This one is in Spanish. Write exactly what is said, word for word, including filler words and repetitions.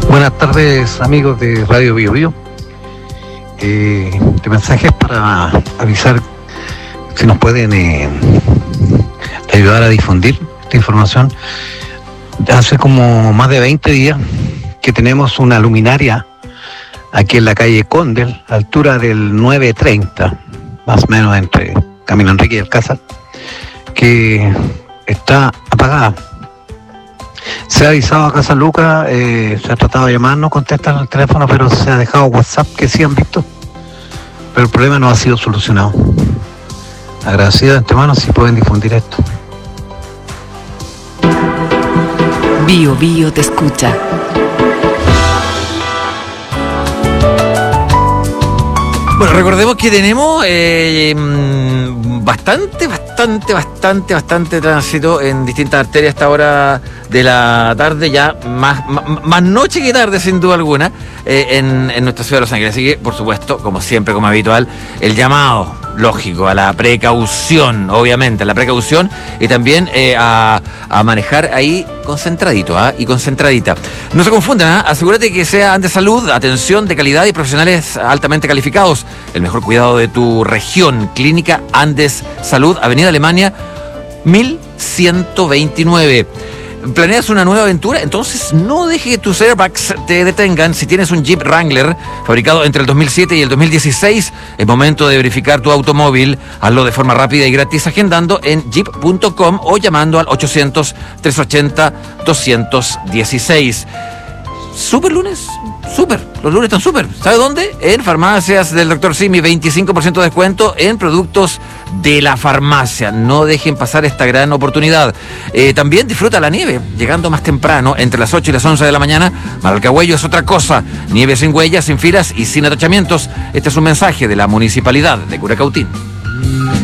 Buenas tardes, amigos de Radio Bio Bio. Eh, este mensaje es para avisar si nos pueden eh, ayudar a difundir esta información. Hace como más de veinte días que tenemos una luminaria aquí en la calle Condel, altura del nueve treinta, más o menos entre Camino Enrique y Alcázar, que está apagada. Se ha avisado acá a San Lucas, eh, se ha tratado de llamar, no contestan el teléfono, pero se ha dejado WhatsApp que sí han visto, pero el problema no ha sido solucionado. Agradecido de antemano si pueden difundir esto. Bio Bio te escucha. Bueno, recordemos que tenemos eh, bastante, bastante, bastante, bastante tránsito en distintas arterias a esta hora de la tarde, ya más, más, más noche que tarde, sin duda alguna, eh, en, en nuestra ciudad de Los Ángeles. Así que, por supuesto, como siempre, como habitual, el llamado lógico a la precaución, obviamente, a la precaución y también eh, a, a manejar ahí concentradito ¿eh? y concentradita. No se confundan, ¿eh? Asegúrate que sea Andes Salud, atención de calidad y profesionales altamente calificados. El mejor cuidado de tu región. Clínica Andes Salud, Avenida Alemania, mil ciento veintinueve. ¿Planeas una nueva aventura? Entonces no deje que tus airbags te detengan. Si tienes un Jeep Wrangler fabricado entre el dos mil siete y el dos mil dieciséis, es momento de verificar tu automóvil. Hazlo de forma rápida y gratis agendando en jeep punto com o llamando al ochocientos, trescientos ochenta, doscientos dieciséis. ¿Súper lunes? Súper. Los lunes están súper. ¿Sabe dónde? En farmacias del doctor Simi, veinticinco por ciento de descuento en productos de la farmacia. No dejen pasar esta gran oportunidad. Eh, también disfruta la nieve, llegando más temprano, entre las ocho y las once de la mañana. Maralcahuello es otra cosa. Nieve sin huellas, sin filas y sin atachamientos. Este es un mensaje de la Municipalidad de Curacautín.